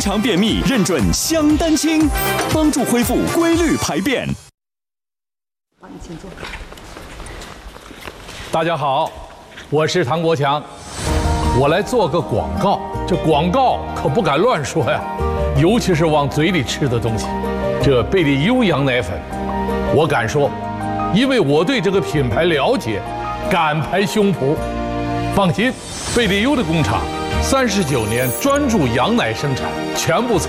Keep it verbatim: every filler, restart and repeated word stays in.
常便秘，认准香丹清，帮助恢复规律排便。 好，你请坐。 大家好，我是唐国强，我来做个广告。这广告可不敢乱说呀，尤其是往嘴里吃的东西。这贝利优羊奶粉，我敢说，因为我对这个品牌了解，敢拍胸脯。放心，贝利优的工厂三十九年专注羊奶生产，全部采